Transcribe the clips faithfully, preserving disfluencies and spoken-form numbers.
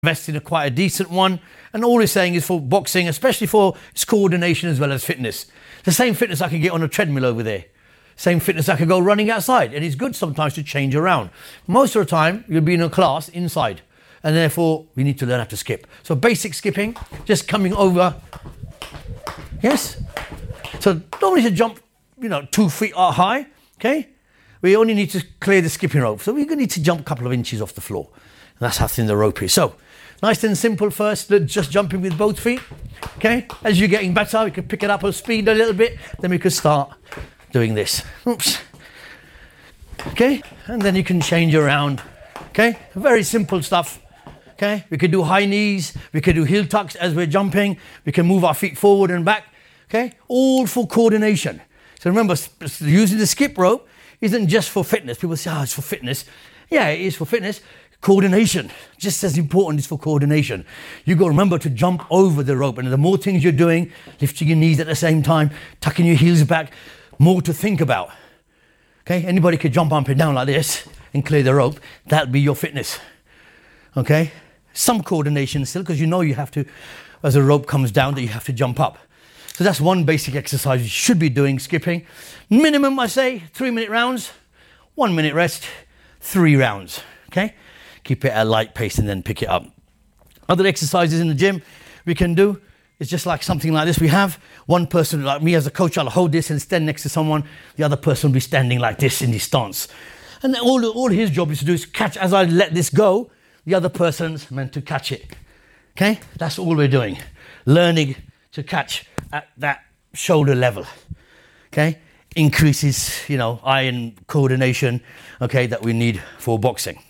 invest in a quite a decent one. And all he's saying is for boxing, especially for its coordination as well as fitness. The same fitness I can get on a treadmill over there. Same fitness I can go running outside. And it's good sometimes to change around. Most of the time, you'll be in a class inside. And therefore, we need to learn how to skip. So basic skipping, just coming over. Yes? So don't need to jump, you know, two feet high, okay? We only need to clear the skipping rope. So we're going to need to jump a couple of inches off the floor. And that's how thin the rope is. So nice and simple first, just jumping with both feet, okay? As you're getting better, we can pick it up at speed a little bit. Then we can start doing this. Oops. Okay? And then you can change around, okay? Very simple stuff. Okay, we could do high knees, we could do heel tucks as we're jumping, we can move our feet forward and back, okay? All for coordination. So remember, using the skip rope isn't just for fitness. People say, oh, it's for fitness. Yeah, it is for fitness. Coordination, just as important is for coordination. You've got to remember to jump over the rope, and the more things you're doing, lifting your knees at the same time, tucking your heels back, more to think about. Okay, anybody could jump up and down like this and clear the rope. That'll be your fitness. Okay? Some coordination still, because you know you have to, as the rope comes down, that you have to jump up. So that's one basic exercise you should be doing, skipping. Minimum, I say, three minute rounds, one minute rest, three rounds, okay? Keep it at a light pace and then pick it up. Other exercises in the gym we can do is just like something like this. We have one person, like me as a coach, I'll hold this and stand next to someone. The other person will be standing like this in this stance. And then all, all his job is to do is catch, as I let this go, the other person's meant to catch it, okay? That's all we're doing. Learning to catch at that shoulder level, okay? Increases, you know, eye and coordination, okay, that we need for boxing.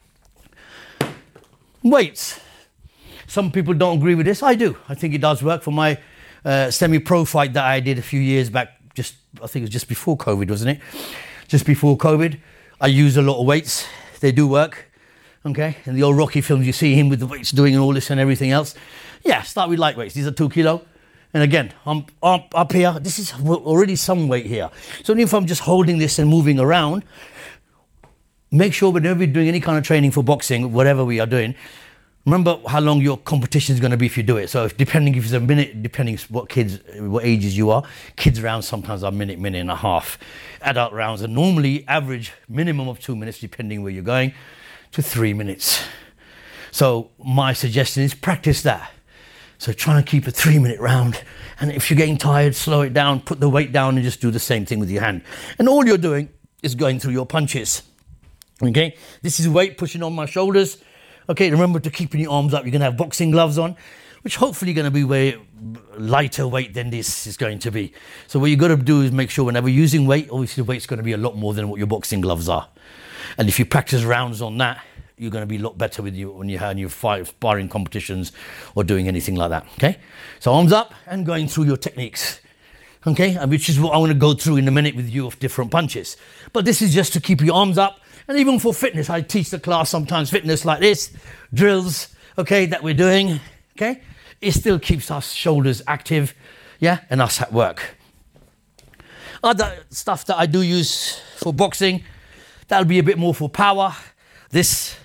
Weights. Some people don't agree with this. I do. I think it does work. For my uh, semi-pro fight that I did a few years back, just I think it was just before COVID, wasn't it? Just before COVID, I used a lot of weights. They do work. Okay, in the old Rocky films, you see him with the weights doing all this and everything else. Yeah, start with light weights. These are two kilo. And again, I'm up, up here. This is already some weight here. So if I'm just holding this and moving around, make sure whenever you're doing any kind of training for boxing, whatever we are doing, remember how long your competition is going to be if you do it. So if, depending if it's a minute, depending what kids, what ages you are, kids rounds sometimes are a minute, minute and a half. Adult rounds are normally average minimum of two minutes, depending where you're going, to three minutes. So my suggestion is practice that. So try and keep a three minute round. And if you're getting tired, slow it down, put the weight down and just do the same thing with your hand. And all you're doing is going through your punches. Okay, this is weight pushing on my shoulders. Okay, remember to keep your arms up. You're going to have boxing gloves on, which hopefully going to be way lighter weight than this is going to be. So what you've got to do is make sure whenever you're using weight, obviously the weight's going to be a lot more than what your boxing gloves are. And if you practice rounds on that, you're going to be a lot better with you when you're in your sparring competitions or doing anything like that, okay? So arms up and going through your techniques, okay? And which is what I want to go through in a minute with you of different punches. But this is just to keep your arms up. And even for fitness, I teach the class sometimes fitness like this, drills, okay, that we're doing, okay? It still keeps our shoulders active, yeah, and us at work. Other stuff that I do use for boxing, that'll be a bit more for power. This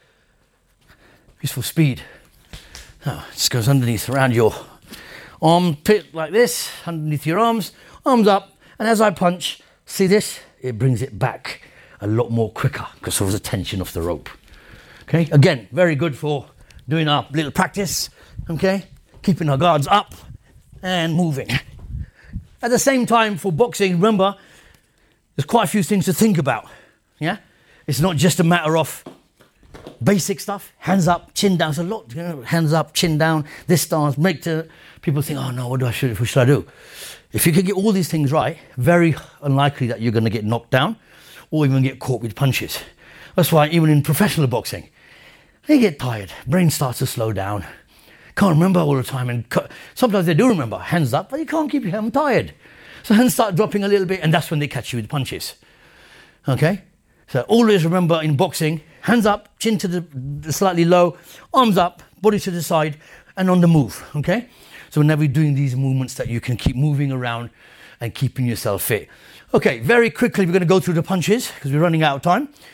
is for speed. Oh, it just goes underneath around your armpit like this, underneath your arms, arms up. And as I punch, see this? It brings it back a lot more quicker because of the tension of the rope. Okay, again, very good for doing our little practice. Okay, keeping our guards up and moving. At the same time, for boxing, remember, there's quite a few things to think about. Yeah, it's not just a matter of basic stuff. Hands up, chin down. It's a lot. You know, hands up, chin down. This stance. Make the people think, oh no, what do I should? What should I do? If you can get all these things right, very unlikely that you're going to get knocked down or even get caught with punches. That's why even in professional boxing, they get tired. Brain starts to slow down. Can't remember all the time, and sometimes they do remember. Hands up, but you can't keep your hand tired. So hands start dropping a little bit, and that's when they catch you with punches. Okay. So always remember in boxing, hands up, chin to the, the slightly low, arms up, body to the side, and on the move, okay? So whenever you're doing these movements that you can keep moving around and keeping yourself fit. Okay, very quickly we're going to go through the punches because we're running out of time.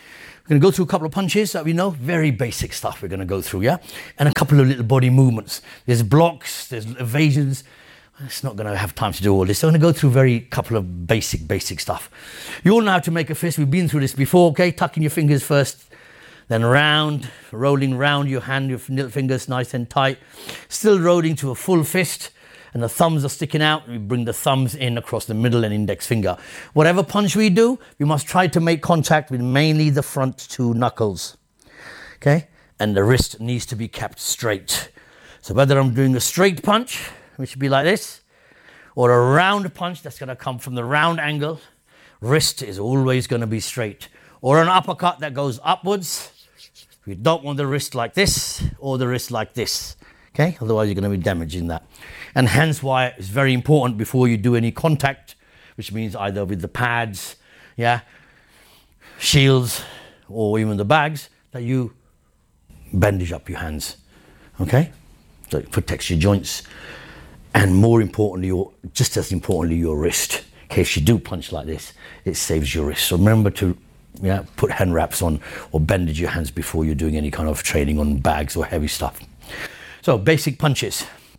We're going to go through a couple of punches that we know, very basic stuff we're going to go through, yeah? And a couple of little body movements. There's blocks, there's evasions. It's not going to have time to do all this. So I'm going to go through very couple of basic, basic stuff. You all know how to make a fist. We've been through this before, okay? Tucking your fingers first, then round, rolling round your hand, your little fingers nice and tight. Still rolling to a full fist. And the thumbs are sticking out. We bring the thumbs in across the middle and index finger. Whatever punch we do, we must try to make contact with mainly the front two knuckles. Okay? And the wrist needs to be kept straight. So whether I'm doing a straight punch, which would be like this, or a round punch that's going to come from the round angle, wrist is always going to be straight. Or an uppercut that goes upwards. We don't want the wrist like this or the wrist like this. Okay, otherwise you're going to be damaging that. And hence why it's very important before you do any contact, which means either with the pads, yeah, shields, or even the bags, that you bandage up your hands. Okay, so it protects your joints, and more importantly, or just as importantly, your wrist. In case you do punch like this, it saves your wrist. So remember to, yeah, put hand wraps on or bandage your hands before you're doing any kind of training on bags or heavy stuff. So basic punches.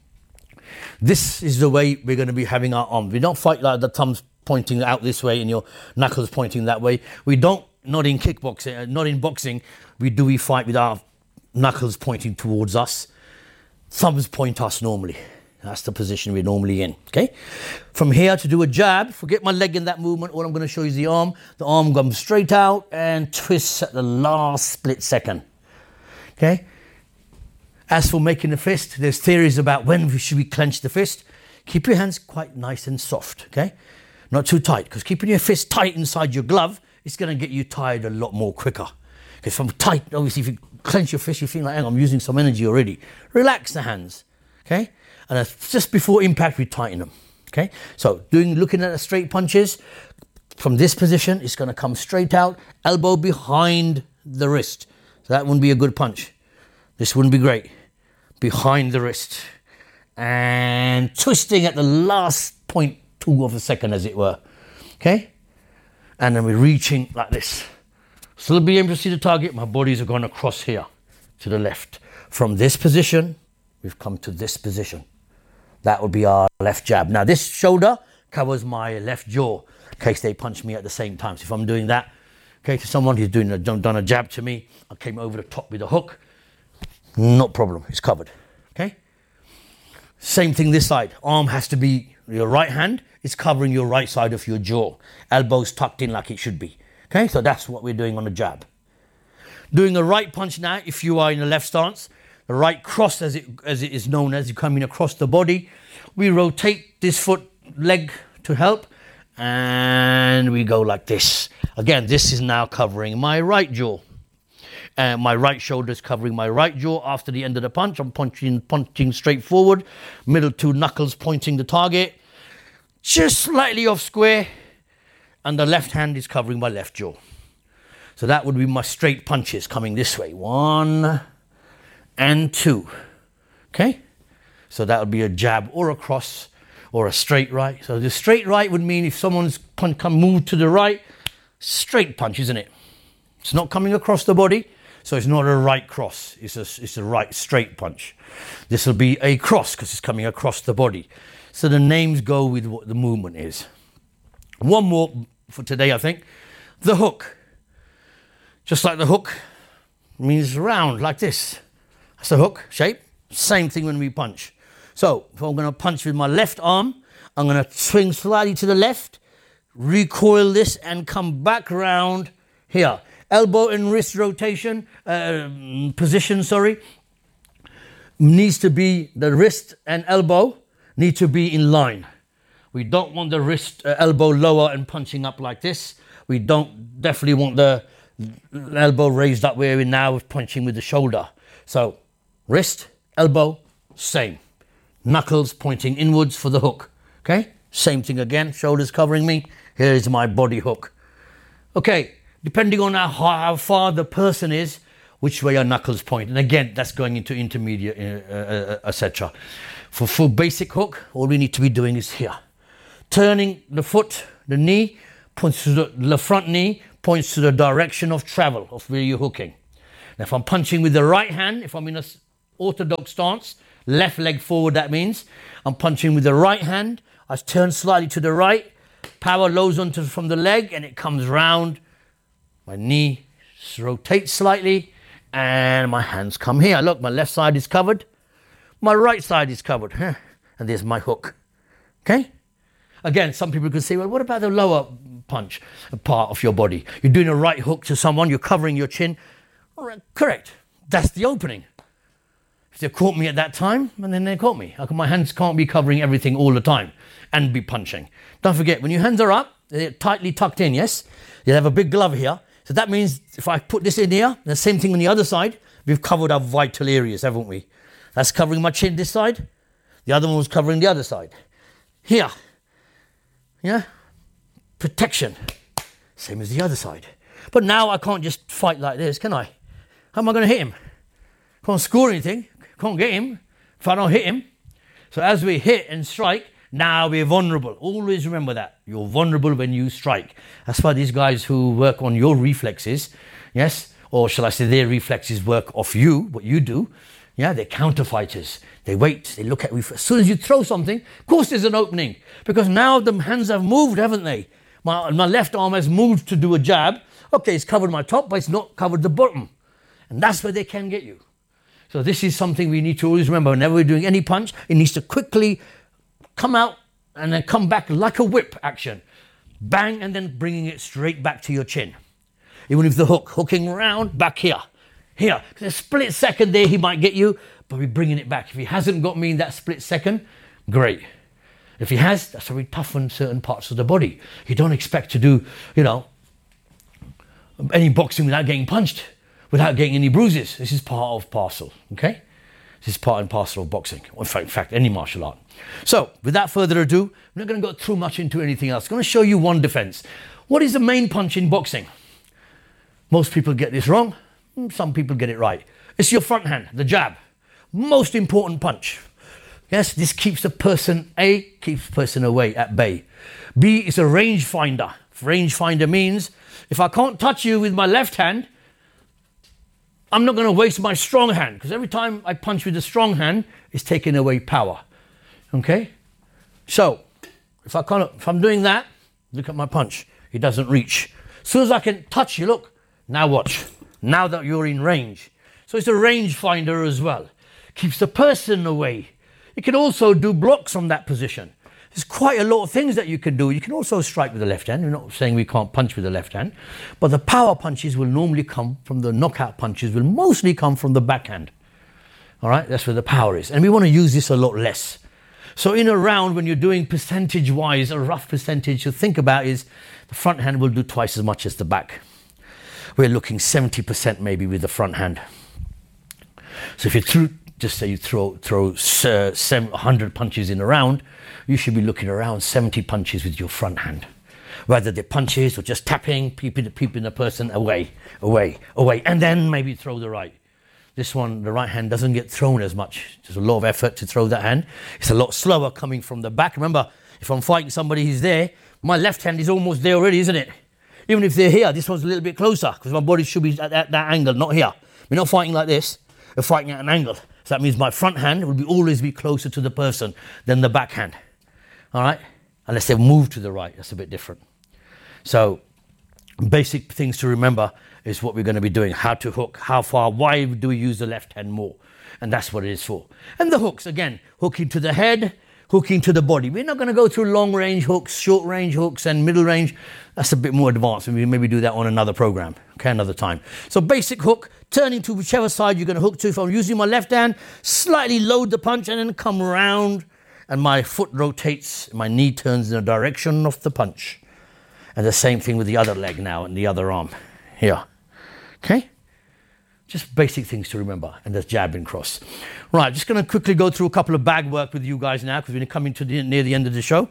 This is the way we're going to be having our arms. We don't fight like the thumbs pointing out this way and your knuckles pointing that way. We don't, not in kickboxing, not in boxing, we do we fight with our knuckles pointing towards us. Thumbs point us normally. That's the position we're normally in, okay? From here to do a jab, forget my leg in that movement. All I'm going to show you is the arm. The arm comes straight out and twists at the last split second, okay? As for making a fist, there's theories about when should we clench the fist. Keep your hands quite nice and soft, okay? Not too tight, because keeping your fist tight inside your glove is going to get you tired a lot more quicker. Because from tight, obviously, if you clench your fist, you feel like, hang on, I'm using some energy already. Relax the hands, okay? And just before impact, we tighten them, okay? So doing, looking at the straight punches, from this position, it's going to come straight out, elbow behind the wrist. So that wouldn't be a good punch. This wouldn't be great. Behind the wrist. And twisting at the last point two of a second, as it were. Okay? And then we're reaching like this. Still be able to see the target. My bodies are going across here to the left. From this position, we've come to this position. That would be our left jab. Now, this shoulder covers my left jaw in case they punch me at the same time. So if I'm doing that, okay, to someone who's doing a, done, done a jab to me, I came over the top with a hook. No problem, it's covered, okay? Same thing this side. Arm has to be, your right hand is covering your right side of your jaw. Elbows tucked in like it should be, okay? So that's what we're doing on the jab. Doing a right punch now, if you are in the left stance, the right cross as it, as it is known as, you come in across the body. We rotate this foot, leg to help, and we go like this. Again, this is now covering my right jaw. And my right shoulder is covering my right jaw. After the end of the punch, I'm punching, punching straight forward. Middle two knuckles pointing the target. Just slightly off square. And the left hand is covering my left jaw. So that would be my straight punches coming this way. One and two. Okay? So that would be a jab or a cross or a straight right. So the straight right would mean if someone's punch come move to the right, straight punch, isn't it? It's not coming across the body. So it's not a right cross, it's a, it's a right straight punch. This will be a cross because it's coming across the body. So the names go with what the movement is. One more for today, I think. The hook. Just like the hook means round like this. That's the hook shape. Same thing when we punch. So if I'm going to punch with my left arm, I'm going to swing slightly to the left, recoil this and come back round here. Elbow and wrist rotation, uh, position, sorry, needs to be, the wrist and elbow need to be in line. We don't want the wrist, uh, elbow lower and punching up like this. We don't definitely want the elbow raised up where we're now punching with the shoulder. So wrist, elbow, same. Knuckles pointing inwards for the hook, okay? Same thing again, shoulders covering me. Here is my body hook. Okay. Depending on how, how far the person is, which way our knuckles point. And again, that's going into intermediate, uh, uh, et cetera. For full basic hook, all we need to be doing is here. Turning the foot, the knee, points to the, the front knee, points to the direction of travel of where you're hooking. Now, if I'm punching with the right hand, if I'm in an orthodox stance, left leg forward, that means I'm punching with the right hand. I turn slightly to the right, power lows onto from the leg, and it comes round. My knee rotates slightly, and my hands come here. Look, my left side is covered. My right side is covered. And there's my hook. Okay? Again, some people could say, well, what about the lower punch part of your body? You're doing a right hook to someone, you're covering your chin. All right, correct. That's the opening. If they caught me at that time, and then they caught me. My hands can't be covering everything all the time and be punching. Don't forget, when your hands are up, they're tightly tucked in, yes? You have a big glove here. So that means if I put this in here, the same thing on the other side, we've covered our vital areas, haven't we? That's covering my chin this side. The other one was covering the other side. Here. Yeah? Protection. Same as the other side. But now I can't just fight like this, can I? How am I going to hit him? Can't score anything. Can't get him if I don't hit him. So as we hit and strike, now we're vulnerable. Always remember that. You're vulnerable when you strike. That's why these guys who work on your reflexes, yes, or shall I say their reflexes work off you, what you do. Yeah, they're counter fighters. They wait, they look at you. As soon as you throw something, of course there's an opening. Because now the hands have moved, haven't they? My, my left arm has moved to do a jab. Okay, it's covered my top, but it's not covered the bottom. And that's where they can get you. So this is something we need to always remember. Whenever we're doing any punch, it needs to quickly come out and then come back like a whip action. Bang, and then bringing it straight back to your chin. Even if the hook, hooking round, back here. Here, a split second there he might get you, but we're bringing it back. If he hasn't got me in that split second, great. If he has, that's how we toughen certain parts of the body. You don't expect to do, you know, any boxing without getting punched, without getting any bruises. This is part of parcel, okay? This is part and parcel of boxing, or in fact, any martial art. So, without further ado, I'm not going to go too much into anything else. I'm going to show you one defense. What is the main punch in boxing? Most people get this wrong. Some people get it right. It's your front hand, the jab. Most important punch. Yes, this keeps the person, A, keeps the person away at bay. B is a range finder. Range finder means if I can't touch you with my left hand, I'm not going to waste my strong hand, because every time I punch with a strong hand, it's taking away power. Okay? So, if, I can't, if I'm doing that, look at my punch. It doesn't reach. As soon as I can touch you, look, now watch. Now that you're in range. So it's a range finder as well. Keeps the person away. You can also do blocks from that position. There's quite a lot of things that you can do. You can also strike with the left hand. We're not saying we can't punch with the left hand. But the power punches will normally come from the knockout punches, will mostly come from the backhand. All right, that's where the power is. And we want to use this a lot less. So in a round, when you're doing percentage-wise, a rough percentage to think about is the front hand will do twice as much as the back. We're looking seventy percent maybe with the front hand. So if you threw, just say you throw throw uh, one hundred punches in a round, you should be looking around seventy punches with your front hand. Whether they're punches or just tapping, peeping, peeping the person away, away, away, and then maybe throw the right. This one, the right hand doesn't get thrown as much. There's a lot of effort to throw that hand. It's a lot slower coming from the back. Remember, if I'm fighting somebody who's there, my left hand is almost there already, isn't it? Even if they're here, this one's a little bit closer because my body should be at that, that angle, not here. We're not fighting like this. We're fighting at an angle. So that means my front hand will be always be closer to the person than the back hand. All right? Unless they've moved to the right. That's a bit different. So basic things to remember is what we're going to be doing. How to hook, how far, why do we use the left hand more? And that's what it is for. And the hooks, again, hooking to the head, hooking to the body. We're not going to go through long range hooks, short range hooks, and middle range. That's a bit more advanced. We maybe do that on another program, okay, another time. So basic hook, turning to whichever side you're going to hook to. If I'm using my left hand, slightly load the punch and then come around, and my foot rotates, my knee turns in the direction of the punch. And the same thing with the other leg now and the other arm. Here, okay? Just basic things to remember, and there's jab and cross. Right, just going to quickly go through a couple of bag work with you guys now because we're coming to the, near the end of the show.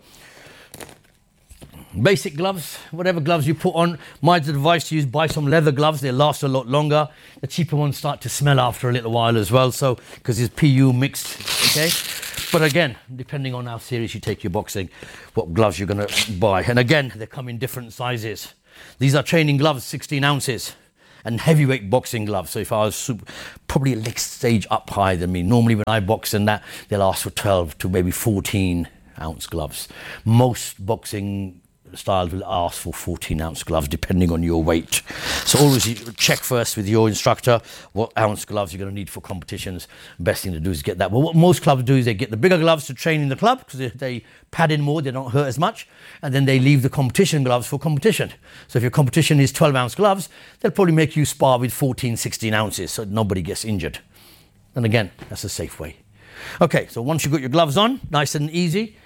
Basic gloves, whatever gloves you put on. My advice to you is buy some leather gloves. They last a lot longer. The cheaper ones start to smell after a little while as well, so because it's P U mixed, okay? But again, depending on how serious you take your boxing, what gloves you're going to buy. And again, they come in different sizes. These are training gloves, sixteen ounces, and heavyweight boxing gloves. So if I was super, probably a next stage up higher than me. Normally when I box in that, they'll ask for twelve to maybe fourteen ounce gloves. Most boxing styles will ask for fourteen ounce gloves depending on your weight. So always you check first with your instructor what ounce gloves you're going to need for competitions. Best thing to do is get that. But what most clubs do is they get the bigger gloves to train in the club because they, they pad in more, they don't hurt as much, and then they leave the competition gloves for competition. So if your competition is twelve ounce gloves, they'll probably make you spar with fourteen, sixteen ounces so nobody gets injured. And again, that's a safe way. Okay, so once you've got your gloves on, nice and easy,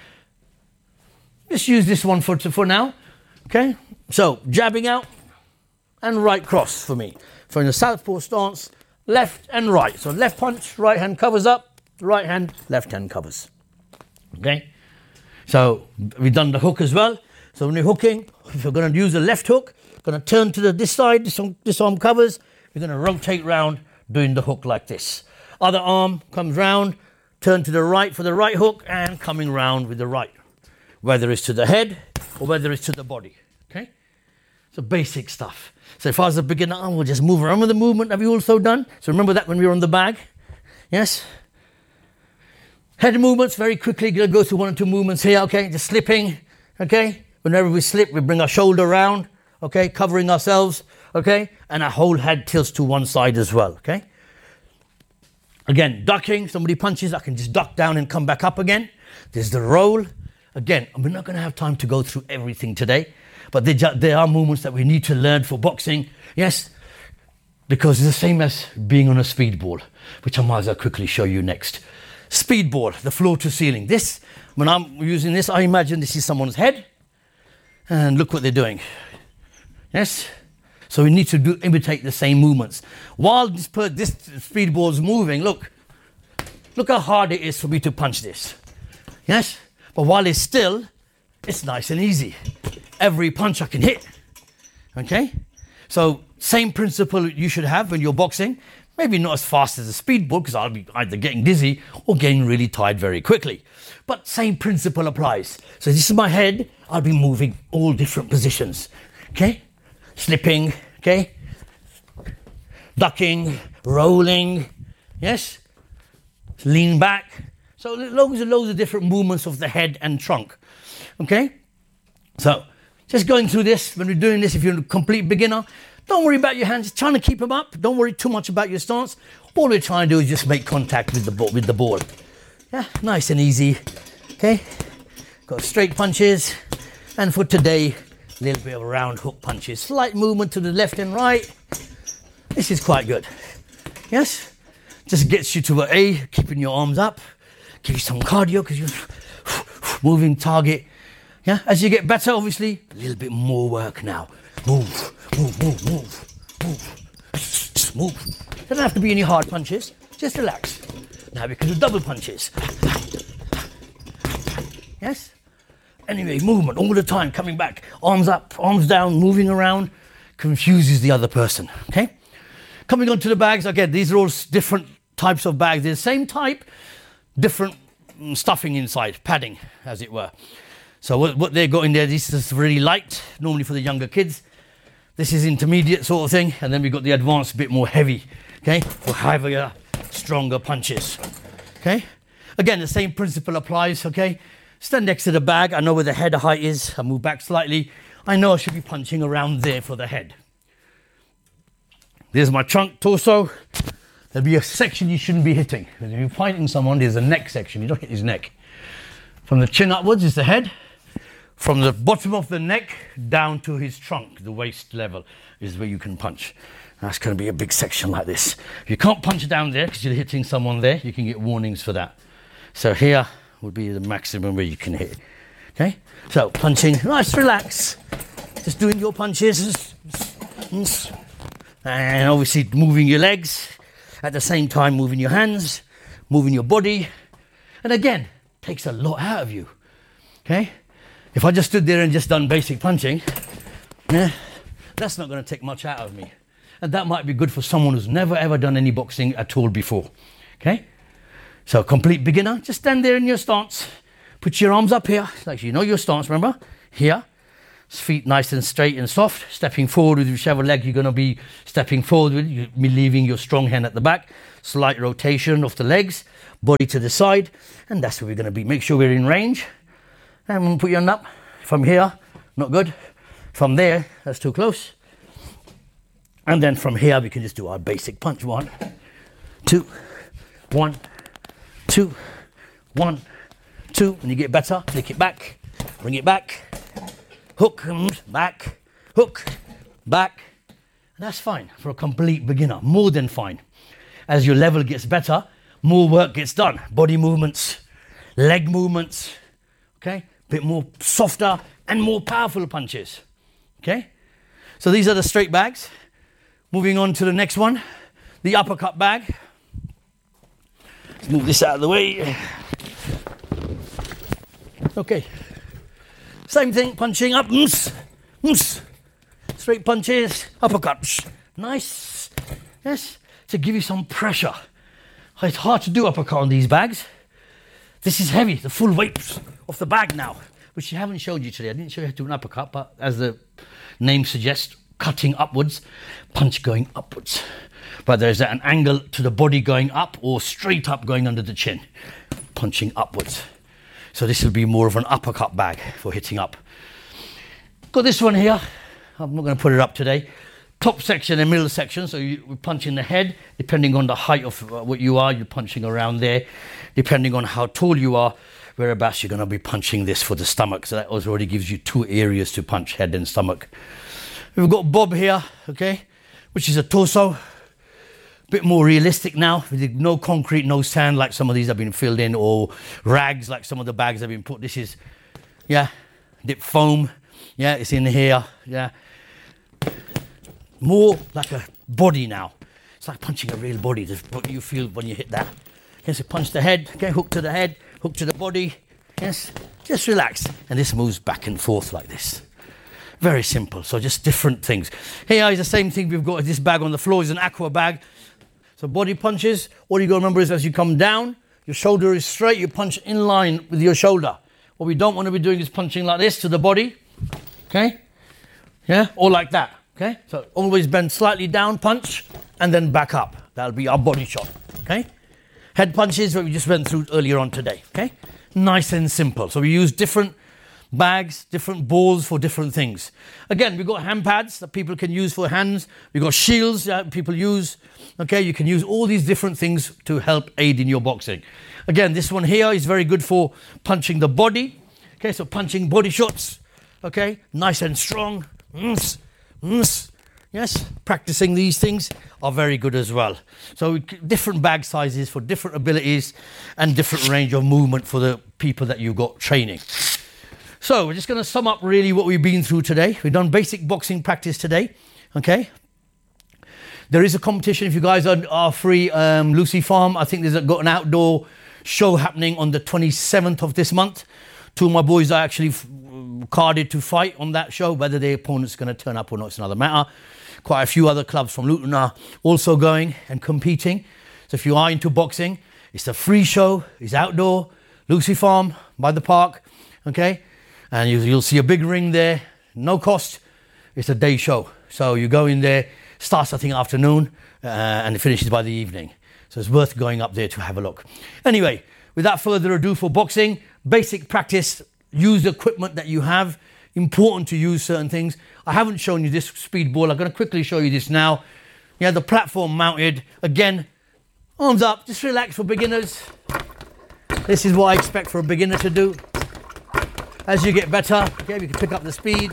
just use this one for, for now, okay? So, jabbing out and right cross for me. So in the southpaw stance, left and right. So left punch, right hand covers up, right hand, left hand covers, okay? So we've done the hook as well. So when you're hooking, if you're gonna use the left hook, gonna turn to the, this side, this arm, this arm covers, you're gonna rotate round doing the hook like this. Other arm comes round, turn to the right for the right hook and coming round with the right. Whether it's to the head or whether it's to the body, okay? So basic stuff. So if I was a beginner, I will just move around with the movement. Have you also done? So remember that when we were on the bag? Yes? Head movements, very quickly, gonna go through one or two movements here, okay? Just slipping, okay? Whenever we slip, we bring our shoulder around, okay? Covering ourselves, okay? And our whole head tilts to one side as well, okay? Again, ducking, somebody punches, I can just duck down and come back up again. There's the roll. Again, we're not going to have time to go through everything today, but there are movements that we need to learn for boxing, yes, because it's the same as being on a speedball, which I might as well quickly show you next. Speedball, the floor to ceiling. This, when I'm using this, I imagine this is someone's head, and look what they're doing, yes? So we need to do imitate the same movements. While this, this speedball is moving, look, look how hard it is for me to punch this, yes? But while it's still, it's nice and easy. Every punch I can hit, okay? So same principle you should have when you're boxing. Maybe not as fast as a speedball because I'll be either getting dizzy or getting really tired very quickly. But same principle applies. So this is my head. I'll be moving all different positions, okay? Slipping, okay? Ducking, rolling, yes? Lean back. So loads and loads of different movements of the head and trunk, okay? So just going through this, when we're doing this, if you're a complete beginner, don't worry about your hands, just trying to keep them up. Don't worry too much about your stance. All we're trying to do is just make contact with the ball. With the ball. Yeah, nice and easy, okay? Got straight punches, and for today, a little bit of round hook punches. Slight movement to the left and right. This is quite good, yes? Just gets you to A, keeping your arms up. Give you some cardio because you're moving target. Yeah, as you get better, obviously, a little bit more work now. Move, move, move, move, move, move. Doesn't have to be any hard punches. Just relax. Now we can do double punches. Yes? Anyway, movement all the time, coming back. Arms up, arms down, moving around. Confuses the other person, okay? Coming on to the bags, again, these are all different types of bags. They're the same type, different stuffing inside, padding, as it were. So what, what they've got in there, this is really light, normally for the younger kids. This is intermediate sort of thing, and then we've got the advanced, bit more heavy, okay, for heavier, stronger punches, okay? Again, the same principle applies, okay? Stand next to the bag, I know where the head height is, I move back slightly. I know I should be punching around there for the head. There's my trunk, torso. There'll be a section you shouldn't be hitting. If you're fighting someone, there's a neck section. You don't hit his neck. From the chin upwards is the head. From the bottom of the neck down to his trunk, the waist level, is where you can punch. That's going to be a big section like this. If you can't punch down there because you're hitting someone there, you can get warnings for that. So here would be the maximum where you can hit. Okay? So punching, nice, relax. Just doing your punches. And obviously moving your legs. At the same time, moving your hands, moving your body. And again, takes a lot out of you, okay? If I just stood there and just done basic punching, yeah, that's not going to take much out of me. And that might be good for someone who's never ever done any boxing at all before, okay? So complete beginner, just stand there in your stance. Put your arms up here, like you know your stance, remember? Here. feet nice and straight and soft, stepping forward with whichever leg you're going to be stepping forward with, you leaving your strong hand at the back, slight rotation of the legs, body to the side, and that's where we're going to be. Make sure we're in range, and put your hand up. From here, not good. From there, that's too close. And then from here, we can just do our basic punch. One, two, one, two, one, two. When you get better, flick it back, bring it back, hook, back, hook, back. And that's fine for a complete beginner, more than fine. As your level gets better, more work gets done. Body movements, leg movements, okay? A bit more softer and more powerful punches, okay? So these are the straight bags. Moving on to the next one, the uppercut bag. Let's move this out of the way. Okay. Same thing, punching up, mm, mm, straight punches, uppercuts. Nice, yes, to give you some pressure. It's hard to do uppercut on these bags. This is heavy, the full weight of the bag now, which I haven't showed you today. I didn't show you how to do an uppercut, but as the name suggests, cutting upwards, punch going upwards. But there's an angle to the body going up or straight up going under the chin, punching upwards. So this will be more of an uppercut bag for hitting up. Got this one here. I'm not going to put it up today. Top section and middle section. So you, we punch in the head. Depending on the height of uh, what you are, you're punching around there. Depending on how tall you are, whereabouts you're going to be punching this for the stomach. So that already gives you two areas to punch, head and stomach. We've got Bob here, okay, which is a torso. Bit more realistic now, with no concrete, no sand like some of these have been filled in, or rags like some of the bags have been put. This is, yeah, dip foam, yeah, it's in here, yeah. More like a body now. It's like punching a real body. That's what you feel when you hit that. Okay, so punch the head, okay, hook to the head, hook to the body, yes, just relax. And this moves back and forth like this. Very simple, so just different things. Here is the same thing we've got. This bag on the floor is an aqua bag. So body punches, all you got to remember is as you come down, your shoulder is straight, you punch in line with your shoulder. What we don't want to be doing is punching like this to the body, okay? Yeah, or like that, okay? So always bend slightly down, punch, and then back up. That'll be our body shot, okay? Head punches, what we just went through earlier on today, okay? Nice and simple. So we use different bags, different balls for different things. Again, we've got hand pads that people can use for hands. We've got shields that people use. Okay, you can use all these different things to help aid in your boxing. Again, this one here is very good for punching the body. Okay, so punching body shots. Okay, nice and strong. Mm, mm. Yes, practicing these things are very good as well. So different bag sizes for different abilities and different range of movement for the people that you've got training. So we're just going to sum up really what we've been through today. We've done basic boxing practice today, okay? There is a competition if you guys are, are free. Um, Lucy Farm, I think there's a, got an outdoor show happening on the twenty-seventh of this month. Two of my boys are actually f- carded to fight on that show. Whether their opponent's going to turn up or not is another matter. Quite a few other clubs from Luton are also going and competing. So if you are into boxing, it's a free show. It's outdoor, Lucy Farm by the park, okay? And you, you'll see a big ring there, no cost. It's a day show. So you go in there, starts I think afternoon, uh, and it finishes by the evening. So it's worth going up there to have a look. Anyway, without further ado for boxing, basic practice, use the equipment that you have. Important to use certain things. I haven't shown you this speed ball. I'm going to quickly show you this now. Yeah, the platform mounted. Again, arms up, just relax for beginners. This is what I expect for a beginner to do. As you get better, okay, we can pick up the speed.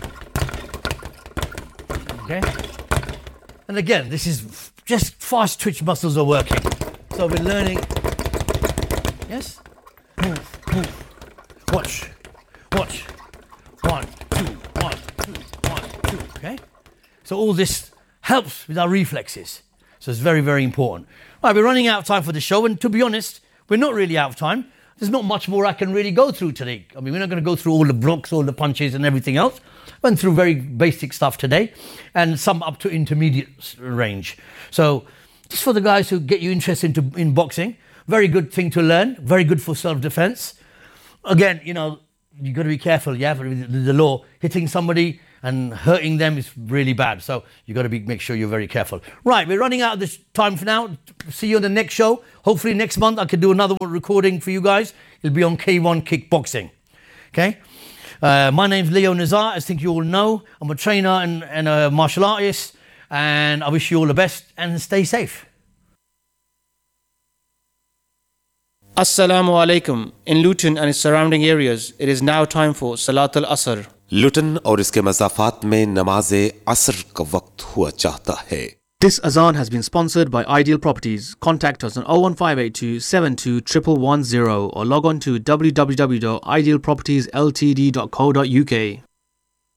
Okay. And again, this is f- just fast twitch muscles are working. So we're learning. Yes? Move, move. Watch. Watch. One, two, one, two, one, two. Okay? So all this helps with our reflexes. So it's very, very important. All right, we're running out of time for the show, and to be honest, we're not really out of time. There's not much more I can really go through today. I mean, we're not going to go through all the blocks, all the punches and everything else. Went through very basic stuff today and some up to intermediate range. So just for the guys who get you interested into, in boxing, very good thing to learn, very good for self-defense. Again, you know, you got to be careful. Yeah, the, the law, hitting somebody and hurting them is really bad. So you got to be make sure you're very careful. Right, we're running out of this time for now. See you on the next show. Hopefully next month I can do another one recording for you guys. It'll be on K one Kickboxing. Okay. Uh, my name's Leo Nazar. I think you all know. I'm a trainer and, and a martial artist. And I wish you all the best and stay safe. Assalamu alaikum. In Luton and its surrounding areas, it is now time for Salat al-Asr. लुटन और इसके मज़ाफ़ात में नमाज असर का वक्त हुआ चाहता है. This azan has been sponsored by Ideal Properties. Contact us on oh one five eight two seven two one one one zero or log on to w w w dot ideal properties l t d dot co dot u k.